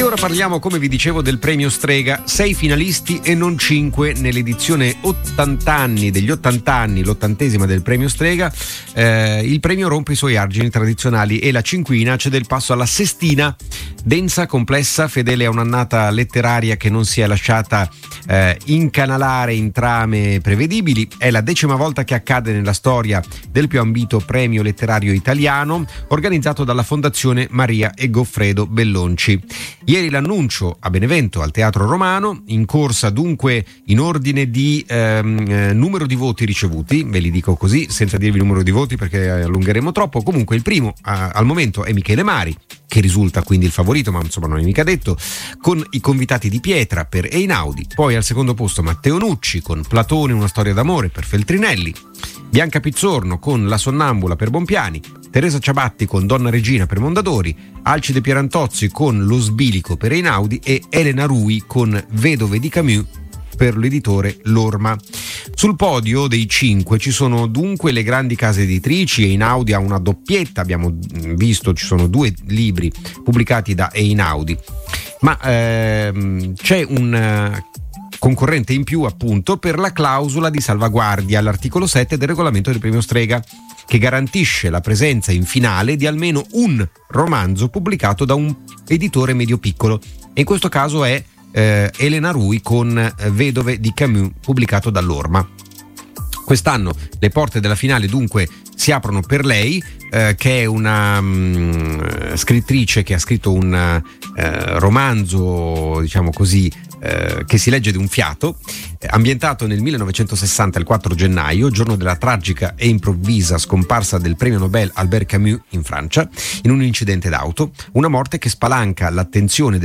E ora parliamo, come vi dicevo, del premio Strega. 6 finalisti e non 5 nell'edizione 80 anni degli 80 anni, l'80esima del premio Strega. Il premio rompe i suoi argini tradizionali e la cinquina cede il passo alla sestina, densa, complessa, fedele a un'annata letteraria che non si è lasciata incanalare in trame prevedibili. È la 10ª volta che accade nella storia del più ambito premio letterario italiano, organizzato dalla Fondazione Maria e Goffredo Bellonci. Ieri l'annuncio a Benevento al Teatro Romano, in corsa dunque in ordine di numero di voti ricevuti, ve li dico così senza dirvi il numero di voti perché allungheremo troppo. Comunque il primo al momento è Michele Mari, che risulta quindi il favorito, ma insomma non è mica detto, con I convitati di pietra per Einaudi. Poi al secondo posto Matteo Nucci con Platone, una storia d'amore per Feltrinelli, Bianca Pizzorno con La sonnambula per Bompiani, Teresa Ciabatti con Donna Regina per Mondadori, Alcide Pierantozzi con Lo sbilico per Einaudi e Elena Rui con Vedove di Camus per l'editore Lorma. Sul podio dei 5 ci sono dunque le grandi case editrici. Einaudi ha una doppietta, abbiamo visto ci sono 2 libri pubblicati da Einaudi, ma c'è un concorrente in più appunto per la clausola di salvaguardia all'articolo 7 del regolamento del premio Strega, che garantisce la presenza in finale di almeno un romanzo pubblicato da un editore medio-piccolo, e in questo caso è Elena Rui con Vedove di Camus, pubblicato dall'Orma. Quest'anno le porte della finale dunque si aprono per lei, che è una scrittrice che ha scritto un romanzo, diciamo così, che si legge di un fiato, ambientato nel 1960, il 4 gennaio, giorno della tragica e improvvisa scomparsa del premio Nobel Albert Camus in Francia in un incidente d'auto, una morte che spalanca l'attenzione